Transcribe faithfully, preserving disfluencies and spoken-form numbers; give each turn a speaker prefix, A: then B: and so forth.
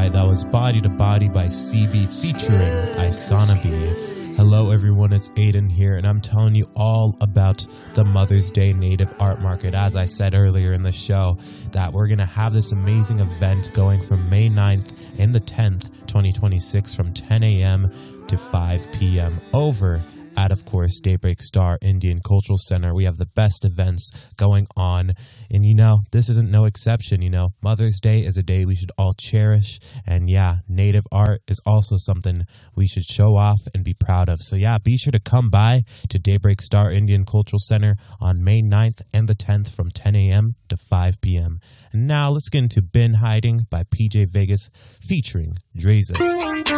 A: right, that was Body to Body by C B featuring Isanabe. Hello everyone, it's Aiden here, and I'm telling you all about the Mother's Day Native Art Market. As I said earlier in the show, that we're going to have this amazing event going from May ninth and the tenth, twenty twenty-six from ten a.m. to five p.m. over at, of course, Daybreak Star Indian Cultural Center. We have the best events going on. And, you know, this isn't no exception. You know, Mother's Day is a day we should all cherish. And, yeah, Native art is also something we should show off and be proud of. So, yeah, be sure to come by to Daybreak Star Indian Cultural Center on May ninth and the tenth from ten a.m. to five p.m. And now let's get into Been Hiding by P J Vegas featuring Drazes.